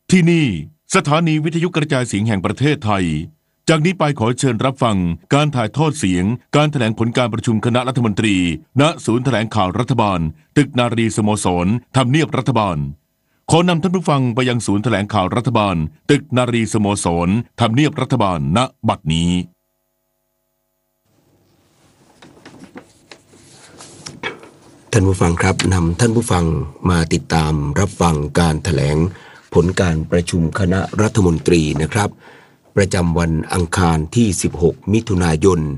ที่นี่สถานีวิทยุกระจายเสียงแห่งประเทศไทยจากนี้ไปขอเชิญรับฟังการถ่ายทอดเสียงการแถลงผลการประชุมคณะรัฐมนตรีณศูนย์แถลงข่าวรัฐบาลตึกนารีสโมสรทำเนียบรัฐบาลขอนำท่านผู้ฟังไปยังศูนย์แถลงข่าวรัฐบาลตึกนารีสโมสรทำเนียบรัฐบาลณบัดนี้ท่านผู้ฟังครับนำท่านผู้ฟังมาติดตามรับฟังการแถลงผลการประชุมคณะรัฐมนตรีนะครับประจำวันอังคารที่ 16 มิถุนายน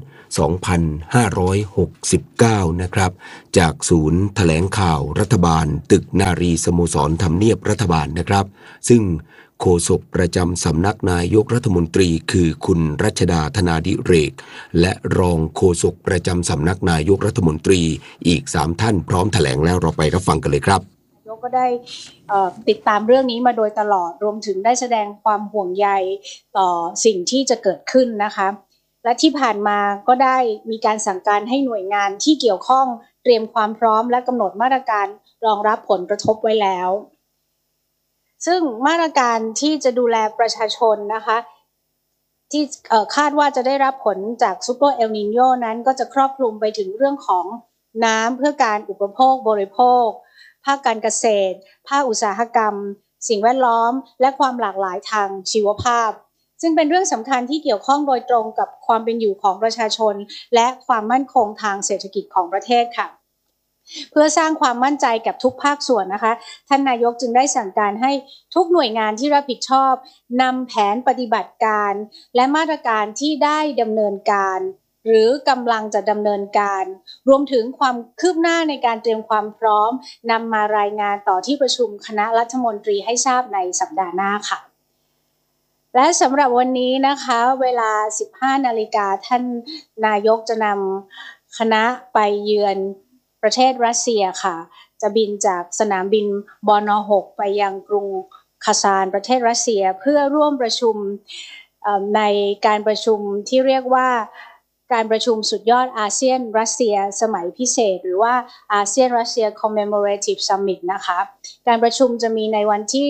2569 นะครับจากศูนย์แถลงข่าวรัฐบาลตึกนารีสโมสรทำเนียบรัฐบาลนะครับซึ่งโฆษกประจำสำนักนายกรัฐมนตรีคือคุณรัชดาธนาดิเรกและรองโฆษกประจำสำนักนายกรัฐมนตรีอีก3ท่านพร้อมแถลงแล้วเราไปรับฟังกันเลยครับนายกก็ได้ติดตามเรื่องนี้มาโดยตลอดรวมถึงได้แสดงความห่วงใยต่อสิ่งที่จะเกิดขึ้นนะคะและที่ผ่านมาก็ได้มีการสั่งการให้หน่วยงานที่เกี่ยวข้องเตรียมความพร้อมและกำหนดมาตรการรองรับผลกระทบไว้แล้วซึ่งมาตรการที่จะดูแลประชาชนนะคะที่คาดว่าจะได้รับผลจากซุปเปอร์เอลนิโญนั้นก็จะครอบคลุมไปถึงเรื่องของน้ำเพื่อการอุปโภคบริโภคภาคการเกษตรภาคอุตสาหกรรมสิ่งแวดล้อมและความหลากหลายทางชีวภาพซึ่งเป็นเรื่องสำคัญที่เกี่ยวข้องโดยตรงกับความเป็นอยู่ของประชาชนและความมั่นคงทางเศรษฐกิจของประเทศค่ะเพื่อสร้างความมั่นใจกับทุกภาคส่วนนะคะท่านนายกจึงได้สั่งการให้ทุกหน่วยงานที่รับผิดชอบนำแผนปฏิบัติการและมาตรการที่ได้ดำเนินการหรือกำลังจะดำเนินการรวมถึงความคืบหน้าในการเตรียมความพร้อมนำมารายงานต่อที่ประชุมคณะรัฐมนตรีให้ทราบในสัปดาห์หน้าค่ะและสำหรับวันนี้นะคะเวลา 15 นาฬิกาท่านนายกจะนำคณะไปเยือนประเทศรัสเซียค่ะจะบินจากสนามบินบอน6ไปยังกรุงคาซานประเทศรัสเซียเพื่อร่วมประชุมในการประชุมที่เรียกว่าการประชุมสุดยอดอาเซียนรัสเซียสมัยพิเศษหรือว่าอาเซียนรัสเซีย Commemorative Summit นะคะการประชุมจะมีในวันที่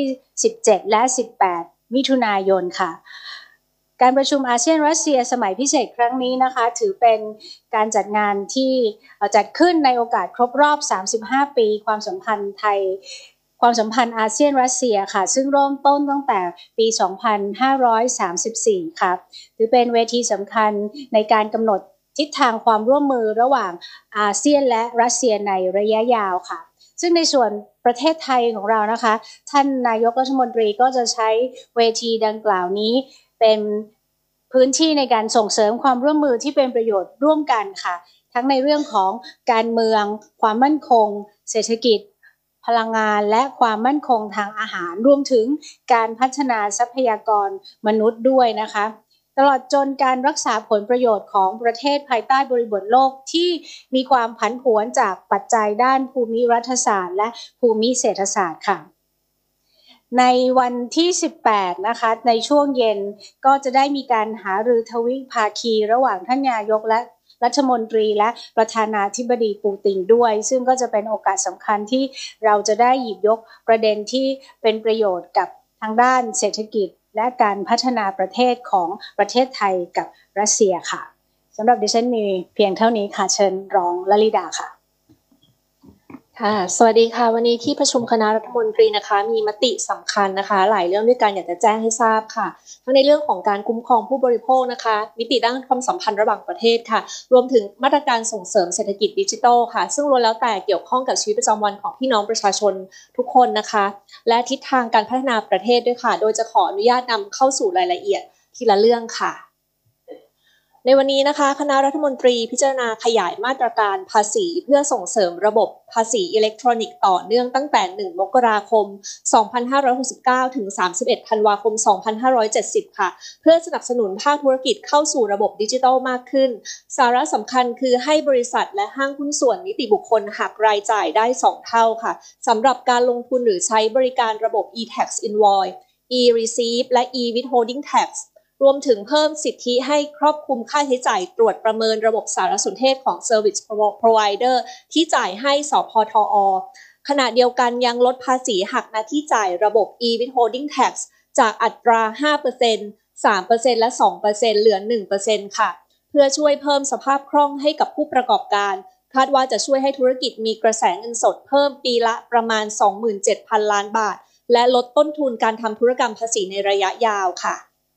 17และ18มิถุนายนค่ะการประชุมอาเซียนรัสเซียสมัยพิเศษครั้งนี้นะคะถือเป็นการจัดงานที่จัดขึ้นในโอกาสครบรอบ35ปีความสัมพันธ์อาเซียนรัสเซียค่ะซึ่งเริ่มต้นตั้งแต่ปี 2534 ค่ะถือเป็นเวทีสำคัญในการกำหนดทิศทางความร่วมมือระหว่างอาเซียนและรัสเซียในระยะยาวค่ะซึ่งในส่วนประเทศไทยของเรานะคะท่านนายกรัฐมนตรีก็จะใช้เวทีดังกล่าวนี้เป็นพื้นที่ในการส่งเสริมความร่วมมือที่เป็นประโยชน์ร่วมกันค่ะทั้งในเรื่องของการเมืองความมั่นคงเศรษฐกิจพลังงานและความมั่นคงทางอาหารรวมถึงการพัฒนาทรัพยากรมนุษย์ด้วยนะคะตลอดจนการรักษาผลประโยชน์ของประเทศภายใต้บริบทโลกที่มีความผันผวนจากปัจจัยด้านภูมิรัฐศาสตร์และภูมิเศรษฐศาสตร์ค่ะในวันที่18นะคะในช่วงเย็นก็จะได้มีการหารือทวิภาคีระหว่างท่านนายกและรัฐมนตรีและประธานาธิบดีปูตินด้วยซึ่งก็จะเป็นโอกาสสำคัญที่เราจะได้หยิบยกประเด็นที่เป็นประโยชน์กับทางด้านเศรษฐกิจและการพัฒนาประเทศของประเทศไทยกับรัสเซียค่ะสำหรับดิฉันมีเพียงเท่านี้ค่ะเชิญรองลลิดาค่ะค่ะสวัสดีค่ะวันนี้ที่ประชุมคณะรัฐมนตรีนะคะมีมติสำคัญนะคะหลายเรื่องด้วยกันอยากจะแจ้งให้ทราบค่ะทั้งในเรื่องของการคุ้มครองผู้บริโภคนะคะมิติด้านความสัมพันธ์ระหว่างประเทศค่ะรวมถึงมาตรการส่งเสริมเศรษฐกิจดิจิทัลค่ะซึ่งล้วนแล้วแต่เกี่ยวข้องกับชีวิตประจำวันของพี่น้องประชาชนทุกคนนะคะและทิศทางการพัฒนาประเทศด้วยค่ะโดยจะขออนุญาตนำเข้าสู่รายละเอียดทีละเรื่องค่ะในวันนี้นะคะคณะรัฐมนตรีพิจารณาขยายมาตรการภาษีเพื่อส่งเสริมระบบภาษีอิเล็กทรอนิกส์ต่อเนื่องตั้งแต่1มกราคม2569ถึง31ธันวาคม2570ค่ะเพื่อสนับสนุนภาคธุรกิจเข้าสู่ระบบดิจิทัลมากขึ้นสาระสำคัญคือให้บริษัทและห้างหุ้นส่วนนิติบุคคลหักรายจ่ายได้2เท่าค่ะสำหรับการลงทุนหรือใช้บริการระบบ e-tax invoice e-receipt และ e-withholding taxรวมถึงเพิ่มสิทธิให้ครอบคลุมค่าใช้จ่ายตรวจประเมินระบบสารสนเทศของ Service Provider ที่จ่ายให้สพทอขณะเดียวกันยังลดภาษีหักหน้าที่จ่ายระบบ e-withholding tax จากอัตรา 5% 3% และ 2% เหลือ 1% ค่ะเพื่อช่วยเพิ่มสภาพคล่องให้กับผู้ประกอบการคาดว่าจะช่วยให้ธุรกิจมีกระแสเงินสดเพิ่มปีละประมาณ 27,000 ล้านบาทและลดต้นทุนการทำธุรกรรมภาษีในระยะยาวค่ะ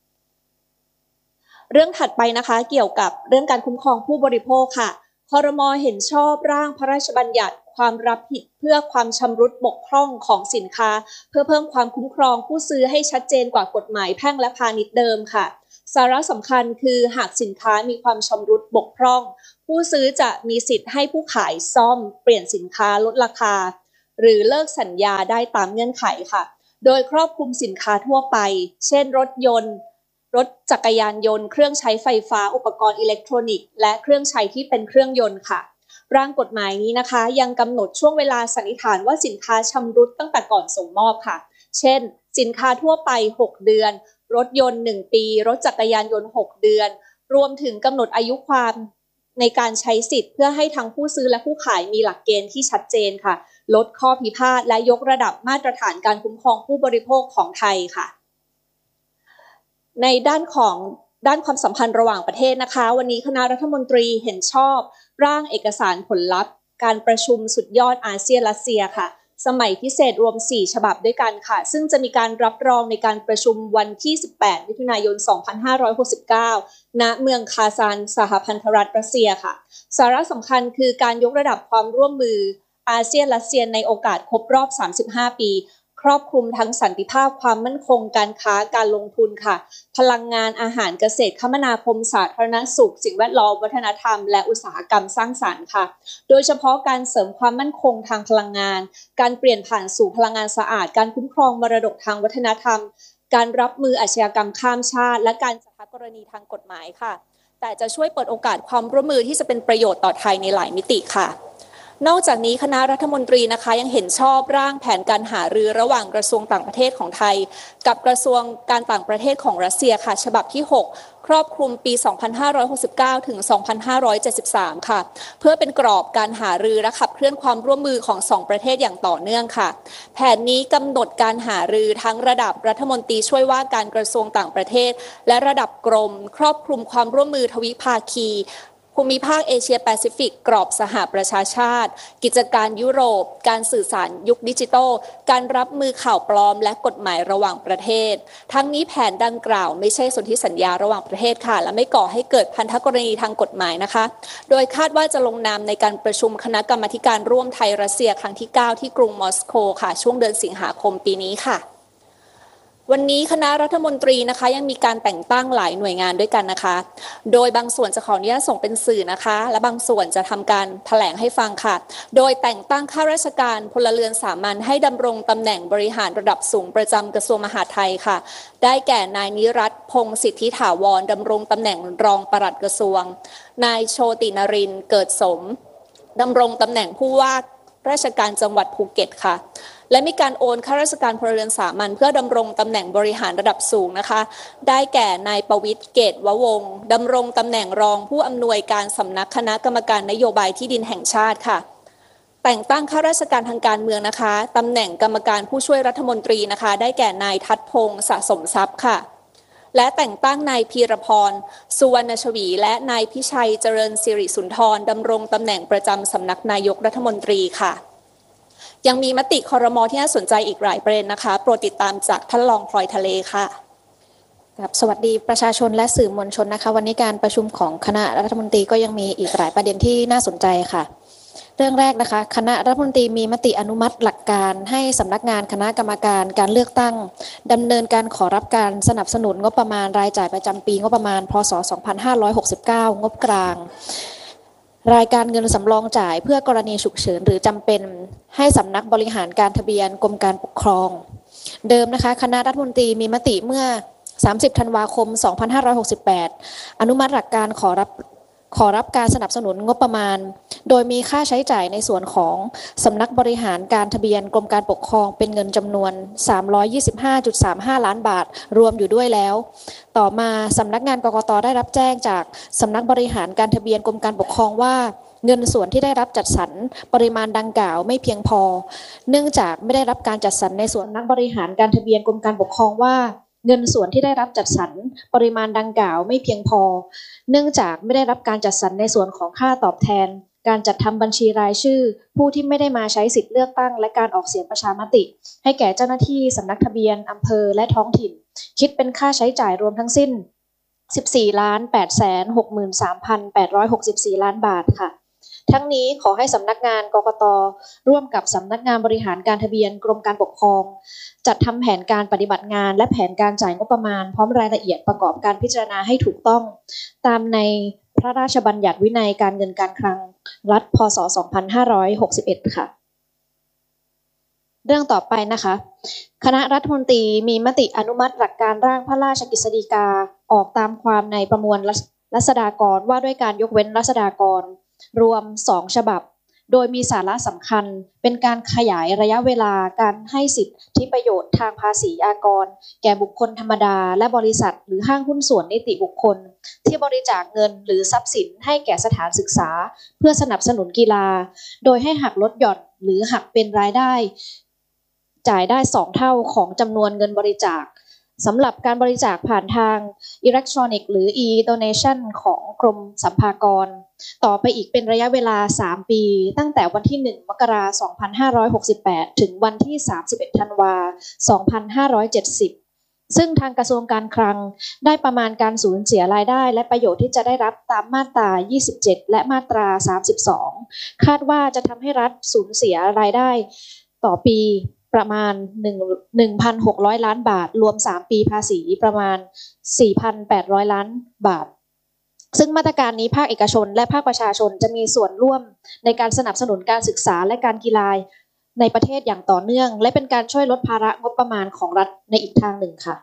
เรื่องถัดไปนะคะเกี่ยวกับเรื่องการคุ้มครองผู้บริโภคค่ะครม.เห็นชอบร่างพระราชบัญญัติความรับผิดเพื่อความชำรุดบกพร่องของสินค้าเพื่อเพิ่มความคุ้มครองผู้ซื้อให้ชัดเจนกว่ากฎหมายแพ่งและพาณิชย์เดิมค่ะสาระสำคัญคือหากสินค้ามีความชำรุดบกพร่องผู้ซื้อจะมีสิทธิ์ให้ผู้ขายซ่อมเปลี่ยนสินค้าลดราคาหรือเลิกสัญญาได้ตามเงื่อนไขค่ะโดยครอบคลุมสินค้าทั่วไปเช่นรถยนต์รถจักรยานยนต์เครื่องใช้ไฟฟ้าอุปกรณ์อิเล็กทรอนิกส์และเครื่องใช้ที่เป็นเครื่องยนต์ค่ะร่างกฎหมายนี้นะคะยังกำหนดช่วงเวลาสันนิษฐานว่าสินค้าชำรุดตั้งแต่ก่อนส่งมอบค่ะเช่นสินค้าทั่วไป6เดือนรถยนต์1ปีรถจักรยานยนต์6เดือนรวมถึงกำหนดอายุความในการใช้สิทธิ์เพื่อให้ทั้งผู้ซื้อและผู้ขายมีหลักเกณฑ์ที่ชัดเจนค่ะลดข้อพิพาทและยกระดับมาตรฐานการคุ้มครองผู้บริโภคของไทยค่ะในด้านความสัมพันธ์ระหว่างประเทศนะคะวันนี้คณะรัฐมนตรีเห็นชอบร่างเอกสารผลลัพธ์การประชุมสุดยอดอาเซียนรัสเซียค่ะสมัยพิเศษรวม4ฉบับด้วยกันค่ะซึ่งจะมีการรับรองในการประชุมวันที่18มิถุนายน2569ณเมืองคาซานสหพันธรัฐรัสเซียค่ะสาระสำคัญคือการยกระดับความร่วมมืออาเซียนรัสเซียในโอกาสครบรอบ35ปีครอบคลุมทั้งสันติภาพความมั่นคงการค้าการลงทุนค่ะพลังงานอาหารเกษตรคมนาคมสาธารณสุขสิ่งแวดล้อมวัฒนธรรมและอุตสาหกรรมสร้างสรรค์ค่ะโดยเฉพาะการเสริมความมั่นคงทางพลังงานการเปลี่ยนผ่านสู่พลังงานสะอาดการคุ้มครองมรดกทางวัฒนธรรมการรับมืออาชญากรรมข้ามชาติและการจัดกรณีทางกฎหมายค่ะแต่จะช่วยเปิดโอกาสความร่วมมือที่จะเป็นประโยชน์ต่อไทยในหลายมิติค่ะนอกจากนี้คณะรัฐมนตรีนะคะยังเห็นชอบร่างแผนการหารือระหว่างกระทรวงต่างประเทศของไทยกับกระทรวงการต่างประเทศของรัสเซียค่ะฉบับที่6ครอบคลุมปี2569ถึง2573ค่ะเพื่อเป็นกรอบการหารือและขับเคลื่อนความร่วมมือของ2ประเทศอย่างต่อเนื่องค่ะแผนนี้กำหนดการหารือทั้งระดับรัฐมนตรีช่วยว่าการกระทรวงต่างประเทศและระดับกรมครอบคลุมความร่วมมือทวิภาคีภูมิภาคเอเชียแปซิฟิกกรอบสหประชาชาติกิจการยุโรปการสื่อสารยุคดิจิทัลการรับมือข่าวปลอมและกฎหมายระหว่างประเทศทั้งนี้แผนดังกล่าวไม่ใช่สนธิสัญญาระหว่างประเทศค่ะและไม่ก่อให้เกิดพันธกรณีทางกฎหมายนะคะโดยคาดว่าจะลงนามในการประชุมคณะกรรมาการร่วมไทยรัสเซียครั้งที่9ที่กรุงมอสโกค่ะช่วงเดือนสิงหาคมปีนี้ค่ะวันนี้คณะรัฐมนตรีนะคะยังมีการแต่งตั้งหลายหน่วยงานด้วยกันนะคะโดยบางส่วนจะขออนุญาตส่งเป็นสื่อนะคะและบางส่วนจะทำการแถลงให้ฟังค่ะโดยแต่งตั้งข้าราชการพลเรือนสามัญให้ดำรงตำแหน่งบริหารระดับสูงประจำกระทรวงมหาดไทยค่ะได้แก่นายนิรัตน์พงษ์สิทธิถาวรดำรงตำแหน่งรองปลัดกระทรวงนายโชตินรินทร์เกิดสมดำรงตำแหน่งผู้ว่าราชการจังหวัดภูเก็ตค่ะและมีการโอนข้าราชการพลเรือนสามัญเพื่อดำรงตำแหน่งบริหารระดับสูงนะคะได้แก่นายประวิตรเกตววงศ์ดำรงตำแหน่งรองผู้อำนวยการสำนักคณะกรรมการนโยบายที่ดินแห่งชาติค่ะแต่งตั้งข้าราชการทางการเมืองนะคะตำแหน่งกรรมการผู้ช่วยรัฐมนตรีนะคะได้แก่นายทัศพงศ์สะสมทรัพย์ค่ะและแต่งตั้งนายพีรพรสุวรรณชวีและนายพิชัยเจริญสิริสุนทรดำรงตำแหน่งประจำสำนักนายกรัฐมนตรีค่ะยังมีมติครม.ที่น่าสนใจอีกหลายประเด็นนะคะโปรดติดตามจากท่านรองพลอยทะเลค่ะสวัสดีประชาชนและสื่อมวลชนนะคะวันนี้การประชุมของคณะรัฐมนตรีก็ยังมีอีกหลายประเด็นที่น่าสนใจค่ะเรื่องแรกนะคะคณะรัฐมนตรีมีมติอนุมัติหลักการให้สำนักงานคณะกรรมการการเลือกตั้งดำเนินการขอรับการสนับสนุนงบประมาณรายจ่ายประจำปีงบประมาณพ.ศ. 2569งบกลางรายการเงินสำรองจ่ายเพื่อกรณีฉุกเฉินหรือจำเป็นให้สำนักบริหารการทะเบียนกรมการปกครองเดิมนะคะคณะรัฐมนตรีมีมติเมื่อ30ธันวาคม2568อนุมัติหลักการขอรับการสนับสนุนงบประมาณโดยมีค่าใช้จ่ายในส่วนของสำนักบริหารการทะเบียนกรมการปกครองเป็นเงินจำนวน 325.35 ล้านบาทรวมอยู่ด้วยแล้วต่อมาสำนักงานกกต.ได้รับแจ้งจากสำนักบริหารการทะเบียนกรมการปกครองว่าเงินส่วนที่ได้รับจัดสรรปริมาณดังกล่าวไม่เพียงพอเนื่องจากไม่ได้รับการจัดสรรในส่วนนักบริหารการทะเบียนกรมการปกครองว่าเงินส่วนที่ได้รับจัดสรรปริมาณดังกล่าวไม่เพียงพอเนื่องจากไม่ได้รับการจัดสรรในส่วนของค่าตอบแทนการจัดทำบัญชีรายชื่อผู้ที่ไม่ได้มาใช้สิทธิเลือกตั้งและการออกเสียงประชามติให้แก่เจ้าหน้าที่สำนักทะเบียนอำเภอและท้องถิ่นคิดเป็นค่าใช้จ่ายรวมทั้งสิ้น 14,863,864 ล้านบาทค่ะทั้งนี้ขอให้สำนักงานกกต.ร่วมกับสำนักงานบริหารการทะเบียนกรมการปกครองจัดทำแผนการปฏิบัติงานและแผนการจ่ายงบประมาณพร้อมรายละเอียดประกอบการพิจารณาให้ถูกต้องตามในพระราชบัญญัติวินัยการเงินการคลังรัฐพ.ศ. 2561 ค่ะเรื่องต่อไปนะคะคณะรัฐมนตรีมีมติอนุมัติหลักการร่างพระราชกฤษฎีกาออกตามความในประมวลรัษฎากรว่าด้วยการยกเว้นรัษฎากรรวม2ฉบับโดยมีสาระสำคัญเป็นการขยายระยะเวลาการให้สิทธิประโยชน์ทางภาษีอากรแก่บุคคลธรรมดาและบริษัทหรือห้างหุ้นส่วนนิติบุคคลที่บริจาคเงินหรือทรัพย์สินให้แก่สถานศึกษาเพื่อสนับสนุนกีฬาโดยให้หักลดหย่อนหรือหักเป็นรายได้จ่ายได้2เท่าของจำนวนเงินบริจาคสำหรับการบริจาคผ่านทางอิเล็กทรอนิกส์หรือ e-donation ของกรมสรรพากรต่อไปอีกเป็นระยะเวลา3ปีตั้งแต่วันที่1มกราคม2568ถึงวันที่31ธันวาคม2570ซึ่งทางกระทรวงการคลังได้ประมาณการสูญเสียรายได้และประโยชน์ที่จะได้รับตามมาตรา27และมาตรา32คาดว่าจะทำให้รัฐสูญเสียรายได้ต่อปีประมาณ 1,600 ล้านบาทรวม3ปีภาษีประมาณ 4,800 ล้านบาทซึ่งมาตรการนี้ภาคเอกชนและภาคประชาชนจะมีส่วนร่วมในการสนับสนุนการศึกษาและการกีฬาในประเทศอย่างต่อเนื่องและเป็นการช่วยลดภาระงบประมาณของรัฐในอีกทางหนึ่งค่ะ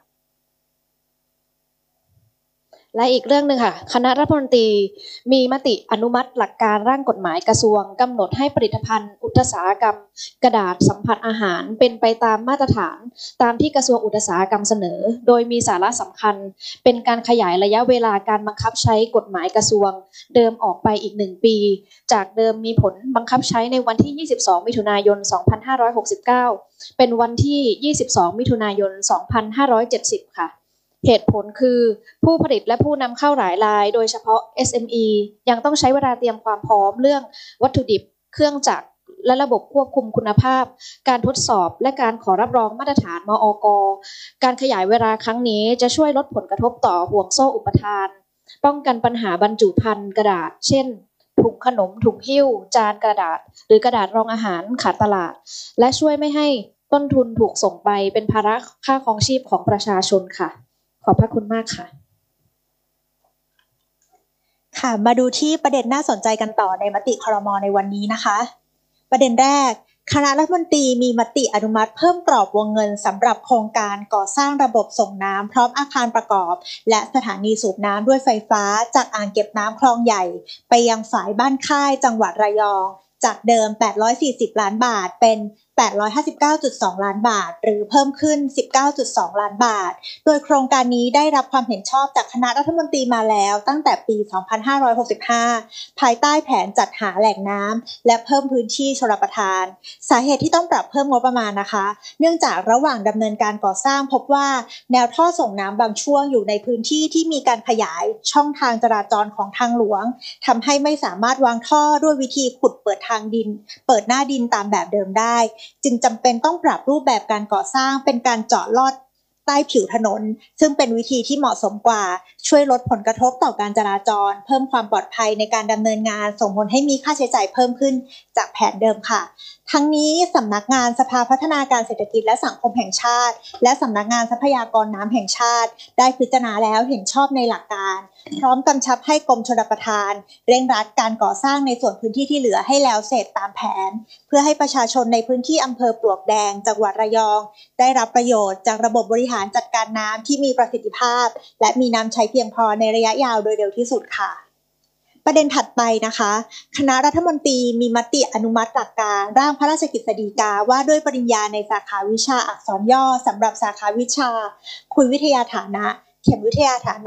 และอีกเรื่องหนึ่งค่ะคณะรัฐมนตรีมีมติอนุมัติหลักการร่างกฎหมายกระทรวงกำหนดให้ผลิตภัณฑ์อุตสาหกรรมกระดาษสัมผัสอาหารเป็นไปตามมาตรฐานตามที่กระทรวงอุตสาหกรรมเสนอโดยมีสาระสำคัญเป็นการขยายระยะเวลาการบังคับใช้กฎหมายกระทรวงเดิมออกไปอีก1ปีจากเดิมมีผลบังคับใช้ในวันที่22มิถุนายน2569เป็นวันที่22มิถุนายน2570ค่ะเหตุผลคือผู้ผลิตและผู้นำเข้าหลายรายโดยเฉพาะ SME ยังต้องใช้เวลาเตรียมความพร้อมเรื่องวัตถุดิบเครื่องจักรและระบบควบคุมคุณภาพการทดสอบและการขอรับรองมาตรฐานมอก.การขยายเวลาครั้งนี้จะช่วยลดผลกระทบต่อห่วงโซ่อุปทานป้องกันปัญหาบรรจุภัณฑ์กระดาษเช่นถุงขนมถุงหิ้วจานกระดาษหรือกระดาษรองอาหารขาดตลาดและช่วยไม่ให้ต้นทุนถูกส่งไปเป็นภาระค่าครองชีพของประชาชนค่ะขอบพระคุณมากค่ะค่ะมาดูที่ประเด็นน่าสนใจกันต่อในมติครม.ในวันนี้นะคะประเด็นแรกคณะรัฐมนตรีมีมติอนุมัติเพิ่มกรอบวงเงินสำหรับโครงการก่อสร้างระบบส่งน้ำพร้อมอาคารประกอบและสถานีสูบน้ำด้วยไฟฟ้าจากอ่างเก็บน้ำคลองใหญ่ไปยังฝายบ้านค่ายจังหวัดระยองจากเดิม840ล้านบาทเป็น859.2 ล้านบาทหรือเพิ่มขึ้น 19.2 ล้านบาทโดยโครงการนี้ได้รับความเห็นชอบจากคณะรัฐมนตรีมาแล้วตั้งแต่ปี 2565 ภายใต้แผนจัดหาแหล่งน้ำและเพิ่มพื้นที่ชลประทานสาเหตุที่ต้องปรับเพิ่มงบประมาณนะคะเนื่องจากระหว่างดำเนินการก่อสร้างพบว่าแนวท่อส่งน้ำบางช่วงอยู่ในพื้นที่ที่มีการขยายช่องทางจราจรของทางหลวงทำให้ไม่สามารถวางท่อด้วยวิธีขุดเปิดทางดินเปิดหน้าดินตามแบบเดิมได้จึงจำเป็นต้องปรับรูปแบบการก่อสร้างเป็นการเจาะลอดใต้ผิวถนนซึ่งเป็นวิธีที่เหมาะสมกว่าช่วยลดผลกระทบต่อการจราจรเพิ่มความปลอดภัยในการดำเนินงานส่งผลให้มีค่าใช้จ่ายเพิ่มขึ้นจากแผนเดิมค่ะทั้งนี้สำนักงานสภาพัฒนาการเศรษฐกิจและสังคมแห่งชาติและสำนักงานทรัพยากรน้ำแห่งชาติได้พิจารณาแล้วเห็นชอบในหลักการพร้อมกำชับให้กรมชลประทานเร่งรัดการก่อสร้างในส่วนพื้นที่ที่เหลือให้แล้วเสร็จตามแผนเพื่อให้ประชาชนในพื้นที่อำเภอปลวกแดงจังหวัดระยองได้รับประโยชน์จากระบบบริหารจัดการน้ำที่มีประสิทธิภาพและมีน้ำใช้เพียงพอในระยะยาวโดยเร็วที่สุดค่ะประเด็นถัดไปนะคะคณะรัฐมนตรีมีมติอนุมัติหลักการร่างพระราชกฤษฎีกาว่าด้วยปริญญาในสาขาวิชาอักษรย่อสำหรับสาขาวิชาคุยวิทยาฐานะเข็มวิทยาฐานะ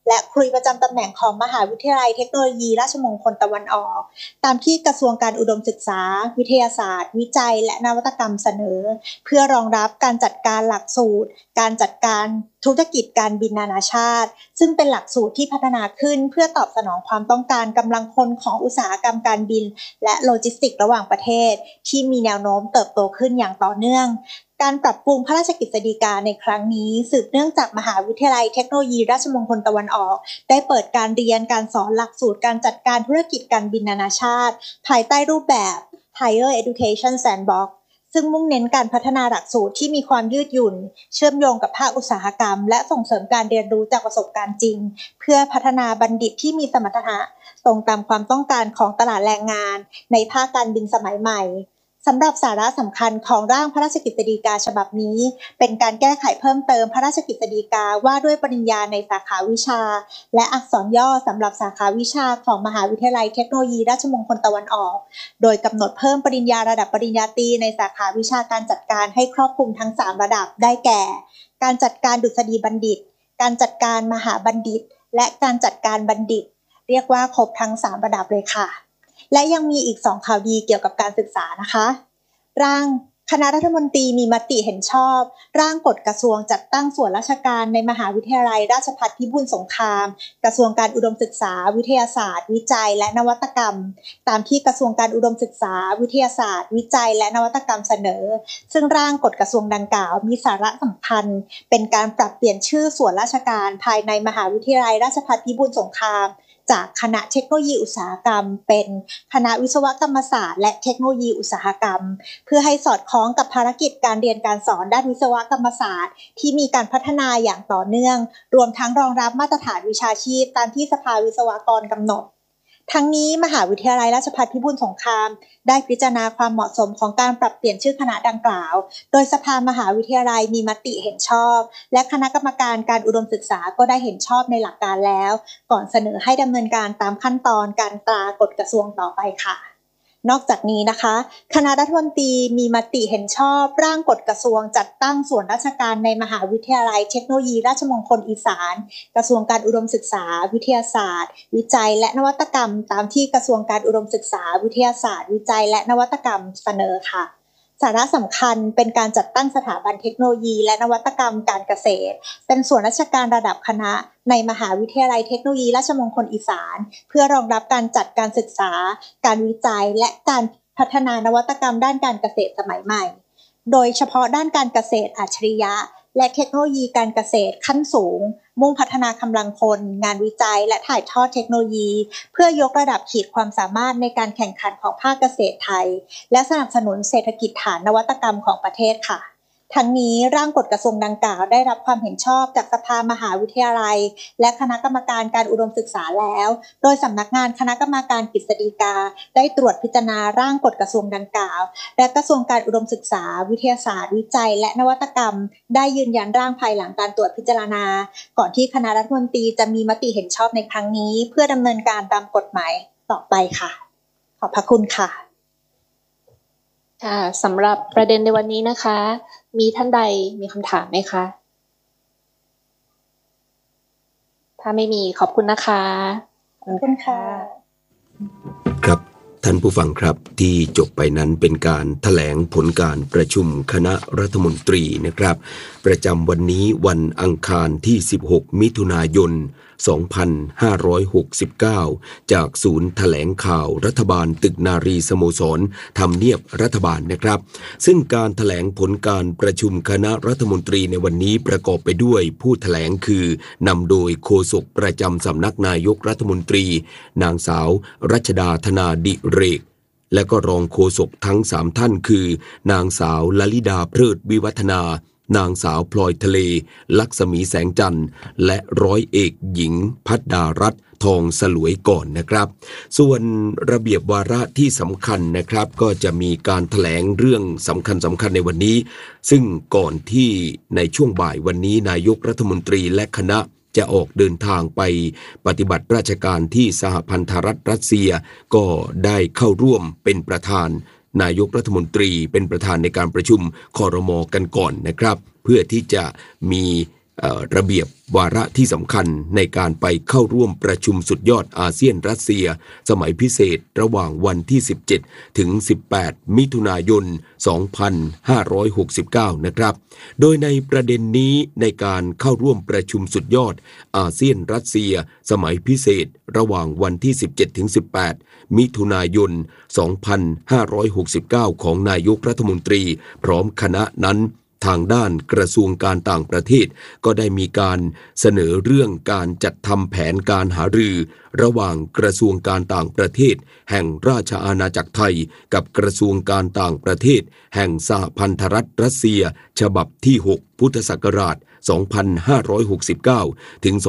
และคุยประจำตำแหน่งของมหาวิทยาลัยเทคโนโลยีราชมงคลตะวันออกตามที่กระทรวงการอุดมศึกษาวิทยาศาสตร์วิจัยและนวัตกรรมเสนอเพื่อรองรับการจัดการหลักสูตรการจัดการธุรกิจการบินนานาชาติซึ่งเป็นหลักสูตรที่พัฒนาขึ้นเพื่อตอบสนองความต้องการกำลังคนของอุตสาหกรรมการบินและโลจิสติกส์ระหว่างประเทศที่มีแนวโน้มเติบโตขึ้นอย่างต่อเนื่องการปรับปรุงพระราชกฤษฎีกาในครั้งนี้สืบเนื่องจากมหาวิทยาลัยเทคโนโลยีราชมงคลตะวันออกได้เปิดการเรียนการสอนหลักสูตรการจัดการธุรกิจการบินนานาชาติภายใต้รูปแบบ Higher Education Sandbox ซึ่งมุ่งเน้นการพัฒนาหลักสูตรที่มีความยืดหยุ่นเชื่อมโยงกับภาคอุตสาหกรรมและส่งเสริมการเรียนรู้จากประสบการณ์จริงเพื่อพัฒนาบัณฑิตที่มีสมรรถนะตรงตามความต้องการของตลาดแรงงานในภาคการบินสมัยใหม่สำหรับสาระสำคัญของร่างพระราชกฤษฎีกาฉบับนี้เป็นการแก้ไขเพิ่มเติมพระราชกฤษฎีกาว่าด้วยปริญญาในสาขาวิชาและอักษรย่อสำหรับสาขาวิชาของมหาวิทยาลัยเทคโนโลยีราชมงคลตะวันออกโดยกำหนดเพิ่มปริญญาระดับปริญญาตรีในสาขาวิชาการจัดการให้ครอบคลุมทั้ง3ระดับได้แก่การจัดการดุษฎีบัณฑิตการจัดการมหาบัณฑิตและการจัดการบัณฑิตเรียกว่าครบทั้ง3ระดับเลยค่ะและยังมีอีก2ข่าวดีเกี่ยวกับการศึกษานะคะร่างคณะรัฐมนตรีมีมติเห็นชอบร่างกฎกระทรวงจัดตั้งส่วนราชการในมหาวิทยาลัยราชภัฏพิบูลสงครามกระทรวงการอุดมศึกษาวิทยาศาสตร์วิจัยและนวัตกรรมตามที่กระทรวงการอุดมศึกษาวิทยาศาสตร์วิจัยและนวัตกรรมเสนอซึ่งร่างกฎกระทรวงดังกล่าวมีสาระสำคัญเป็นการปรับเปลี่ยนชื่อส่วนราชการภายในมหาวิทยาลัยราชภัฏพิบูลสงครามจากคณะเทคโนโลยีอุตสาหกรรมเป็นคณะวิศวกรรมศาสตร์และเทคโนโลยีอุตสาหกรรมเพื่อให้สอดคล้องกับภารกิจการเรียนการสอนด้านวิศวกรรมศาสตร์ที่มีการพัฒนาอย่างต่อเนื่องรวมทั้งรองรับมาตรฐานวิชาชีพตามที่สภาวิศวกรกำหนดทั้งนี้มหาวิทยาลัยราชภัฏพิบูลสงครามได้พิจารณาความเหมาะสมของการปรับเปลี่ยนชื่อคณะดังกล่าวโดยสภามหาวิทยาลัยมีมติเห็นชอบและคณะกรรมการการอุดมศึกษาก็ได้เห็นชอบในหลักการแล้วก่อนเสนอให้ดำเนินการตามขั้นตอนการตรากฎกระทรวงต่อไปค่ะนอกจากนี้นะคะคณะรัฐมนตรีมีมติเห็นชอบร่างกฎกระทรวงจัดตั้งส่วนราชการในมหาวิทยาลัยเทคโนโลยีราชมงคลอีสานกระทรวงการอุดมศึกษาวิทยาศาสตร์วิจัยและนวัตกรรมตามที่กระทรวงการอุดมศึกษาวิทยาศาสตร์วิจัยและนวัตกรรมเสนอค่ะสาระสำคัญเป็นการจัดตั้งสถาบันเทคโนโลยีและนวัตกรรมการเกษตรเป็นส่วนราชการระดับคณะในมหาวิทยาลัยเทคโนโลยีราชมงคลอีสานเพื่อรองรับการจัดการศึกษาการวิจัยและการพัฒนานวัตกรรมด้านการเกษตรสมัยใหม่โดยเฉพาะด้านการเกษตรอัจฉริยะและเทคโนโลยีการเกษตรขั้นสูงมุ่งพัฒนากำลังคนงานวิจัยและถ่ายทอดเทคโนโลยีเพื่อยกระดับขีดความสามารถในการแข่งขันของภาคเกษตรไทยและสนับสนุนเศรษฐกิจฐานนวัตกรรมของประเทศค่ะทั้งนี้ร่างกฎกระทรวงดังกล่าวได้รับความเห็นชอบจากสภามหาวิทยาลัยและคณะกรรมการการอุดมศึกษาแล้วโดยสำนักงานคณะกรรมการกฤษฎีกาได้ตรวจพิจารณาร่างกฎกระทรวงดังกล่าวและกระทรวงการอุดมศึกษาวิทยาศาสตร์วิจัยและนวัตกรรมได้ยืนยันร่างภายหลังการตรวจพิจารณาก่อนที่คณะรัฐมนตรีจะมีมติเห็นชอบในครั้งนี้เพื่อดำเนินการตามกฎหมายต่อไปค่ะขอบพระคุณค่ะค่ะสำหรับประเด็นในวันนี้นะคะมีท่านใดมีคำถามไหมคะถ้าไม่มีขอบคุณนะคะขอบคุณค่ะครับท่านผู้ฟังครับที่จบไปนั้นเป็นการแถลงผลการประชุมคณะรัฐมนตรีนะครับประจำวันนี้วันอังคารที่16มิถุนายน2569จากศูนย์แถลงข่าวรัฐบาลตึกนารีสโมสรทำเนียบรัฐบาลนะครับซึ่งการแถลงผลการประชุมคณะรัฐมนตรีในวันนี้ประกอบไปด้วยผู้แถลงคือนำโดยโฆษกประจำสำนักนายกรัฐมนตรีนางสาวรัชดาธนาดิเรกและก็รองโฆษกทั้ง3ท่านคือนางสาวลลิดาเพลิดวิวัฒนานางสาวพลอยทะเลลักษมีแสงจันทร์และร้อยเอกหญิงภัดดารัตน์ทองสลวยก่อนนะครับส่วนระเบียบวาระที่สำคัญนะครับก็จะมีการแถลงเรื่องสำคัญในวันนี้ซึ่งก่อนที่ในช่วงบ่ายวันนี้นายกรัฐมนตรีและคณะจะออกเดินทางไปปฏิบัติราชการที่สหพันธรัฐรัสเซียก็ได้เข้าร่วมเป็นประธานนายกรัฐมนตรีเป็นประธานในการประชุมครม.กันก่อนนะครับเพื่อที่จะมีระเบียบวาระที่สำคัญในการไปเข้าร่วมประชุมสุดยอดอาเซียนรัสเซียสมัยพิเศษระหว่างวันที่17ถึง18มิถุนายน2569นะครับโดยในประเด็นนี้ในการเข้าร่วมประชุมสุดยอดอาเซียนรัสเซียสมัยพิเศษระหว่างวันที่17ถึง18มิถุนายน2569ของนายกรัฐมนตรีพร้อมคณะนั้นทางด้านกระทรวงการต่างประเทศก็ได้มีการเสนอเรื่องการจัดทำแผนการหารือระหว่างกระทรวงการต่างประเทศแห่งราชอาณาจักรไทยกับกระทรวงการต่างประเทศแห่งสหพันธรัฐรัสเซียฉบับที่6พุทธศักราช2569ถึง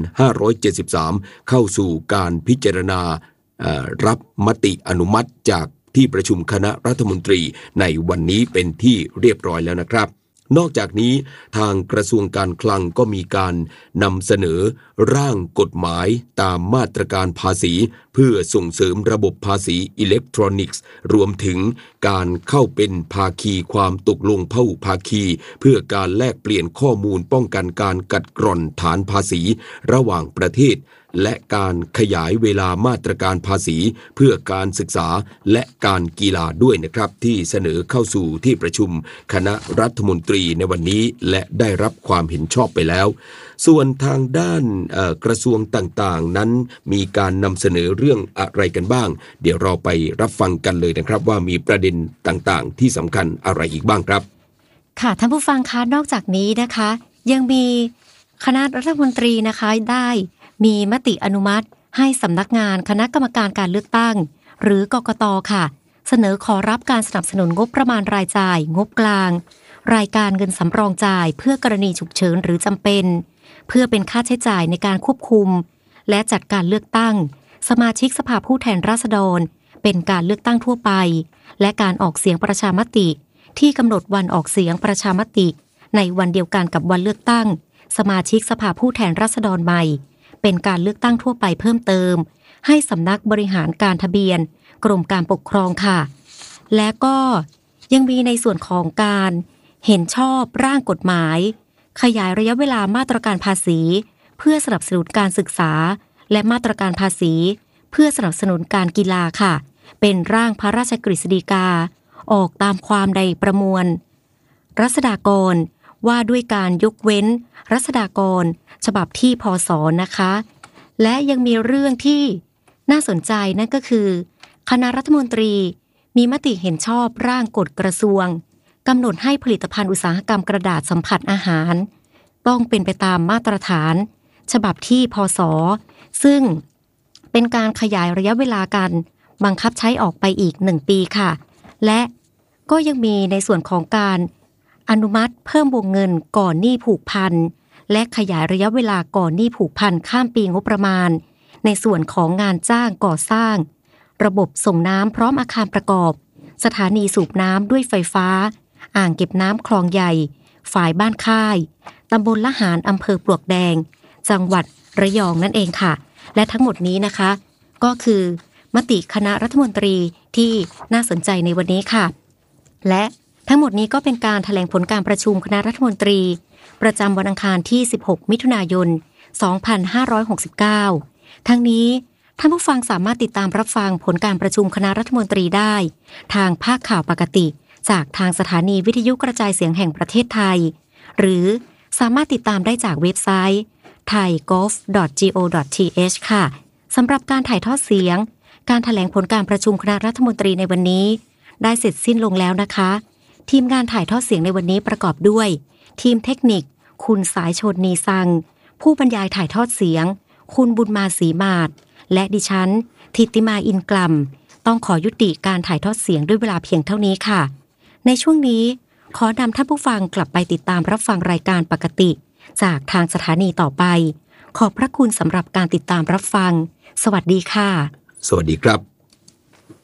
2573เข้าสู่การพิจารณารับมติอนุมัติจากที่ประชุมคณะรัฐมนตรีในวันนี้เป็นที่เรียบร้อยแล้วนะครับนอกจากนี้ทางกระทรวงการคลังก็มีการนำเสนอร่างกฎหมายตามมาตรการภาษีเพื่อส่งเสริมระบบภาษีอิเล็กทรอนิกส์รวมถึงการเข้าเป็นภาคีความตกลงพหุภาคีเพื่อการแลกเปลี่ยนข้อมูลป้องกันการกัดกร่อนฐานภาษีระหว่างประเทศและการขยายเวลามาตรการภาษีเพื่อการศึกษาและการกีฬาด้วยนะครับที่เสนอเข้าสู่ที่ประชุมคณะรัฐมนตรีในวันนี้และได้รับความเห็นชอบไปแล้วส่วนทางด้านกระทรวงต่างๆนั้นมีการนำเสนอเรื่องอะไรกันบ้างเดี๋ยวเราไปรับฟังกันเลยนะครับว่ามีประเด็นต่างๆที่สำคัญอะไรอีกบ้างครับค่ะท่านผู้ฟังคะนอกจากนี้นะคะยังมีคณะรัฐมนตรีนะคะได้มีมติอนุมัติให้สำนักงานคณะกรรมการการเลือกตั้งหรือกกต.ค่ะเสนอขอรับการสนับสนุนงบประมาณรายจ่ายงบกลางรายการเงินสำรองจ่ายเพื่อกรณีฉุกเฉินหรือจำเป็นเพื่อเป็นค่าใช้จ่ายในการควบคุมและจัดการเลือกตั้งสมาชิกสภาผู้แทนราษฎรเป็นการเลือกตั้งทั่วไปและการออกเสียงประชามติที่กำหนดวันออกเสียงประชามติในวันเดียวกันกับวันเลือกตั้งสมาชิกสภาผู้แทนราษฎรใหม่เป็นการเลือกตั้งทั่วไปเพิ่มเติมให้สำนักบริหารการทะเบียนกรมการปกครองค่ะและก็ยังมีในส่วนของการเห็นชอบร่างกฎหมายขยายระยะเวลามาตรการภาษีเพื่อสนับสนุนการศึกษาและมาตรการภาษีเพื่อสนับสนุนการกีฬาค่ะเป็นร่างพระราชกฤษฎีกาออกตามความในประมวลรัษฎากรว่าด้วยการยกเว้นรัษฎากรฉบับที่พ.ศ.นะคะและยังมีเรื่องที่น่าสนใจนั่นก็คือคณะรัฐมนตรีมีมติเห็นชอบร่างกฎกระทรวงกำหนดให้ผลิตภัณฑ์อุตสาหกรรมกระดาษสัมผัสอาหารต้องเป็นไปตามมาตรฐานฉบับที่พ.ศ.ซึ่งเป็นการขยายระยะเวลาการบังคับใช้ออกไปอีก1 ปีค่ะและก็ยังมีในส่วนของการอนุมัติเพิ่มวงเงินก่อนหนี้ผูกพันและขยายระยะเวลาก่อนหนี้ผูกพันข้ามปีงบประมาณในส่วนของงานจ้างก่อสร้างระบบส่งน้ำพร้อมอาคารประกอบสถานีสูบน้ำด้วยไฟฟ้าอ่างเก็บน้ำคลองใหญ่ฝ่ายบ้านค่ายตำบลละหารอำเภอปลวกแดงจังหวัดระยองนั่นเองค่ะและทั้งหมดนี้นะคะก็คือมติคณะรัฐมนตรีที่น่าสนใจในวันนี้ค่ะและทั้งหมดนี้ก็เป็นการแถลงผลการประชุมคณะรัฐมนตรีประจำวันอังคารที่16มิถุนายน2569ทั้งนี้ท่านผู้ฟังสามารถติดตามรับฟังผลการประชุมคณะรัฐมนตรีได้ทางภาคข่าวปกติจากทางสถานีวิทยุกระจายเสียงแห่งประเทศไทยหรือสามารถติดตามได้จากเว็บไซต์ thaigov.go.th ค่ะสำหรับการถ่ายทอดเสียงการแถลงผลการประชุมคณะรัฐมนตรีในวันนี้ได้เสร็จสิ้นลงแล้วนะคะทีมงานถ่ายทอดเสียงในวันนี้ประกอบด้วยทีมเทคนิคคุณสายชนนีซังผู้บรรยายถ่ายทอดเสียงคุณบุญมาศรีมาศและดิฉันธิติมาอินกลัมต้องขอยุติการถ่ายทอดเสียงด้วยเวลาเพียงเท่านี้ค่ะในช่วงนี้ขอนำท่านผู้ฟังกลับไปติดตามรับฟังรายการปกติจากทางสถานีต่อไปขอบพระคุณสำหรับการติดตามรับฟังสวัสดีค่ะสวัสดีครับ